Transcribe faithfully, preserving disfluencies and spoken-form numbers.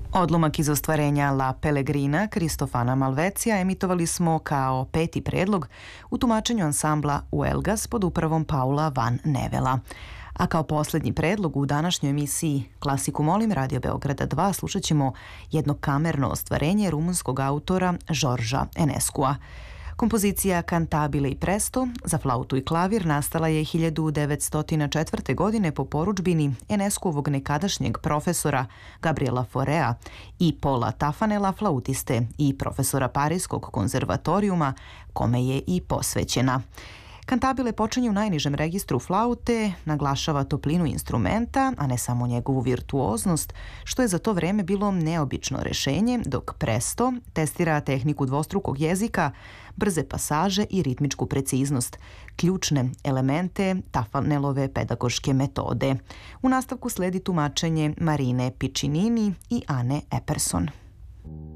Odlomak iz ostvarenja La Pellegrina Kristofana Malvecija emitovali smo kao peti predlog u tumačenju ansambla Uelgas pod upravom Paula van Nevela. A kao poslednji predlog u današnjoj emisiji Klasiku molim Radio Beograda dva slušat ćemo jedno kamerno ostvarenje rumunskog autora Žorža Eneskua. Kompozicija Cantabile i Presto za flautu i klavir nastala je hiljadu devetsto četvrte. godine po porudžbini Eneskuovog nekadašnjeg profesora Gabriela Faurea i Paula Taffanella, flautiste i profesora Parijskog konzervatorijuma, kome je i posvećena. Cantabile počinje u najnižem registru flaute, naglašava toplinu instrumenta, a ne samo njegovu virtuoznost, što je za to vreme bilo neobično rešenje, dok Presto testira tehniku dvostrukog jezika, brze pasaže i ritmičku preciznost, ključne elemente Taffanellove pedagoške metode. U nastavku sledi tumačenje Marine Piccinini i Ane Epperson.